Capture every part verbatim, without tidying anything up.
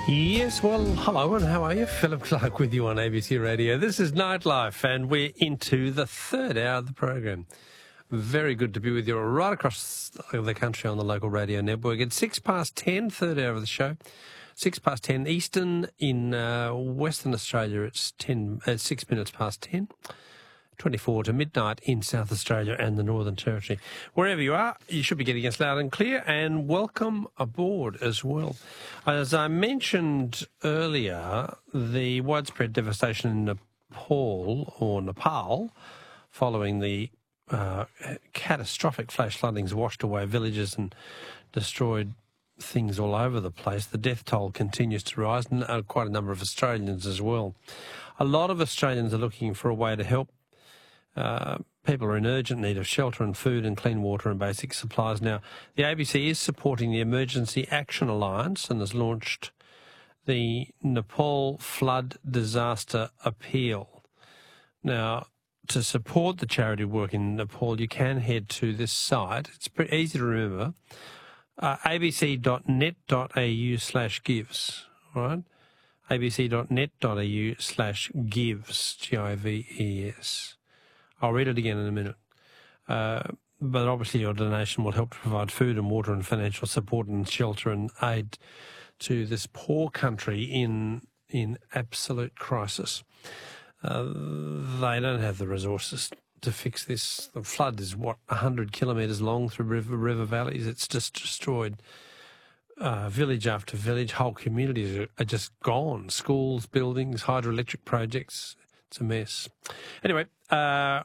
Yes, well, hello and how are you? Philip Clark with you on A B C Radio. This is Nightlife and we're into the third hour of the program. Very good to be with you right across the country on the local radio network. It's six past ten, third hour of the show. Six past ten Eastern in uh, Western Australia. It's ten, uh, six minutes past ten. twenty-four to midnight in South Australia and the Northern Territory. Wherever you are, you should be getting us loud and clear, and welcome aboard as well. As I mentioned earlier, the widespread devastation in Nepal, or Nepal, following the uh, catastrophic flash floodings washed away villages and destroyed things all over the place. The death toll continues to rise, and uh, quite a number of Australians as well. A lot of Australians are looking for a way to help. Uh, people are in urgent need of shelter and food and clean water and basic supplies. Now, the A B C is supporting the Emergency Action Alliance and has launched the Nepal Flood Disaster Appeal. Now, to support the charity work in Nepal, you can head to this site. It's pretty easy to remember, uh, abc.net.au slash gives, all right? abc.net.au slash gives, G I V E S. I'll read it again in a minute. Uh, but obviously your donation will help to provide food and water and financial support and shelter and aid to this poor country in in absolute crisis. Uh, they don't have the resources to fix this. The flood is, what, one hundred kilometres long through river, river valleys. It's just destroyed uh, village after village. Whole communities are, are just gone. Schools, buildings, hydroelectric projects. It's a mess. Anyway, uh,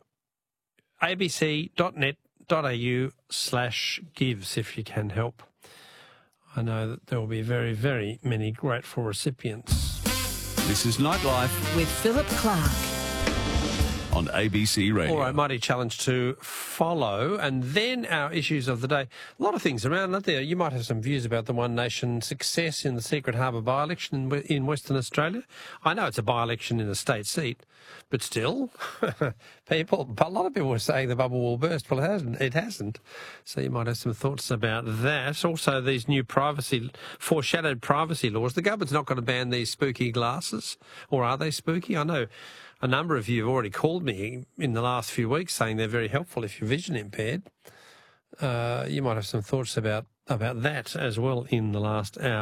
abc.net.au slash gives if you can help. I know that there will be very, very many grateful recipients. This is Nightlife with Philip Clark on A B C Radio. All right, mighty challenge to follow, and then our issues of the day. A lot of things around, aren't there? You might have some views about the One Nation success in the Secret Harbour by-election in Western Australia. I know it's a by-election in a state seat, but still, people, a lot of people were saying the bubble will burst. Well, it hasn't. It hasn't. So you might have some thoughts about that. Also, these new privacy, foreshadowed privacy laws. The government's not going to ban these spooky glasses, or are they spooky? I know a number of you have already called me in the last few weeks saying they're very helpful if you're vision impaired. Uh, you might have some thoughts about, about that as well in the last hour.